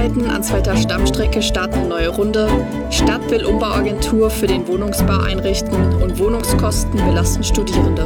Bauarbeiten an zweiter Stammstrecke starten eine neue Runde. Stadt will Umbauagentur für den Wohnungsbau einrichten und Wohnungskosten belasten Studierende.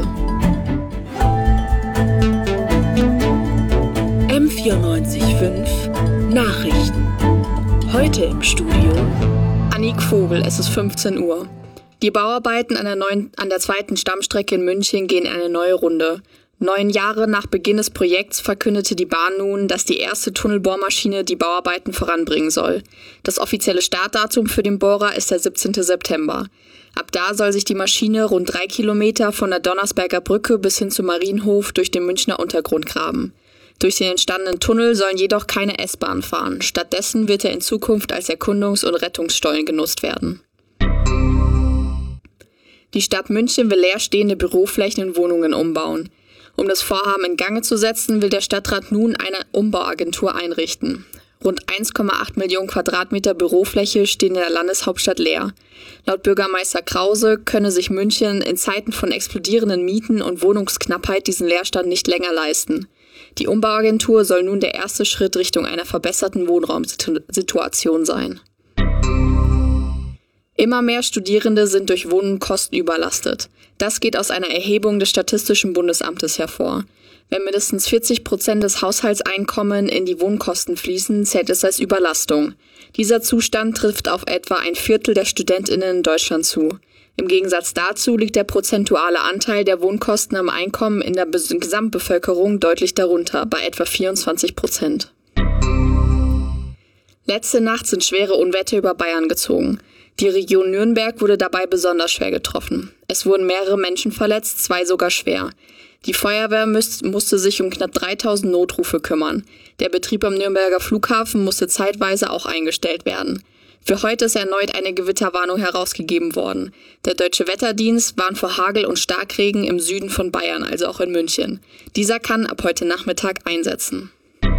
M94.5 Nachrichten. Heute im Studio Annik Vogel, es ist 15 Uhr. Die Bauarbeiten an der zweiten Stammstrecke in München gehen in eine neue Runde. 9 Jahre nach Beginn des Projekts verkündete die Bahn nun, dass die erste Tunnelbohrmaschine die Bauarbeiten voranbringen soll. Das offizielle Startdatum für den Bohrer ist der 17. September. Ab da soll sich die Maschine rund 3 Kilometer von der Donnersberger Brücke bis hin zum Marienhof durch den Münchner Untergrund graben. Durch den entstandenen Tunnel sollen jedoch keine S-Bahn fahren. Stattdessen wird er in Zukunft als Erkundungs- und Rettungsstollen genutzt werden. Die Stadt München will leerstehende Büroflächen in Wohnungen umbauen. Um das Vorhaben in Gang zu setzen, will der Stadtrat nun eine Umbauagentur einrichten. Rund 1,8 Millionen Quadratmeter Bürofläche stehen in der Landeshauptstadt leer. Laut Bürgermeister Krause könne sich München in Zeiten von explodierenden Mieten und Wohnungsknappheit diesen Leerstand nicht länger leisten. Die Umbauagentur soll nun der erste Schritt Richtung einer verbesserten Wohnraumsituation sein. Immer mehr Studierende sind durch Wohnkosten überlastet. Das geht aus einer Erhebung des Statistischen Bundesamtes hervor. Wenn mindestens 40% des Haushaltseinkommens in die Wohnkosten fließen, zählt es als Überlastung. Dieser Zustand trifft auf etwa ein Viertel der StudentInnen in Deutschland zu. Im Gegensatz dazu liegt der prozentuale Anteil der Wohnkosten am Einkommen in der Gesamtbevölkerung deutlich darunter, bei etwa 24%. Letzte Nacht sind schwere Unwetter über Bayern gezogen. Die Region Nürnberg wurde dabei besonders schwer getroffen. Es wurden mehrere Menschen verletzt, 2 sogar schwer. Die Feuerwehr musste sich um knapp 3000 Notrufe kümmern. Der Betrieb am Nürnberger Flughafen musste zeitweise auch eingestellt werden. Für heute ist erneut eine Gewitterwarnung herausgegeben worden. Der Deutsche Wetterdienst warnt vor Hagel und Starkregen im Süden von Bayern, also auch in München. Dieser kann ab heute Nachmittag einsetzen.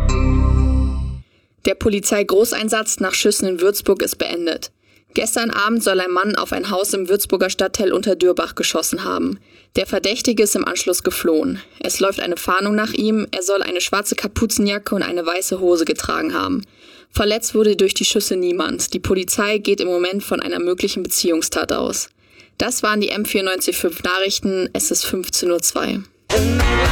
Der Polizeigroßeinsatz nach Schüssen in Würzburg ist beendet. Gestern Abend soll ein Mann auf ein Haus im Würzburger Stadtteil Unterdürbach geschossen haben. Der Verdächtige ist im Anschluss geflohen. Es läuft eine Fahndung nach ihm. Er soll eine schwarze Kapuzenjacke und eine weiße Hose getragen haben. Verletzt wurde durch die Schüsse niemand. Die Polizei geht im Moment von einer möglichen Beziehungstat aus. Das waren die M94.5 Nachrichten. Es ist 15:02 Uhr.